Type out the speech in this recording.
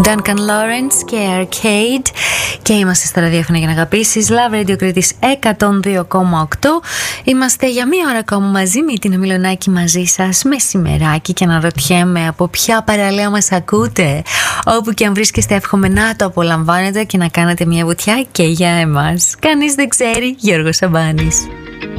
Duncan Lawrence και Arcade. Και είμαστε στα ραδιόφωνα για να αγαπήσεις. Love Radio Κρήτης 102,8. Είμαστε για μία ώρα ακόμα μαζί με την Μιλονάκη μαζί σας μεσημεράκι. Και αναρωτιέμαι από ποια παραλία μας ακούτε. Όπου και αν βρίσκεστε, εύχομαι να το απολαμβάνετε και να κάνετε μια βουτιά και για εμάς. Κανείς δεν ξέρει. Γιώργος Σαμπάνης.